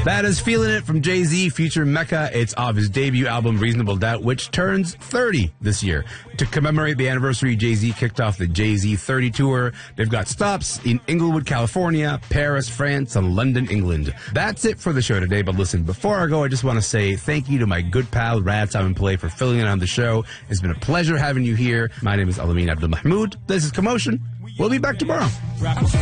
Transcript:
That is Feeling It from Jay-Z featuring Mecca. It's off his debut album, Reasonable Doubt, which turns 30 this year. To commemorate the anniversary, Jay-Z kicked off the Jay-Z 30 tour. They've got stops in Inglewood, California, Paris, France, and London, England. That's it for the show today, but listen, before I go, I just want to say thank you to my good pal, Rad Simon Play, for filling in on the show. It's been a pleasure having you here. My name is Alameen Abdul Mahmoud. This is Commotion. We'll be back tomorrow.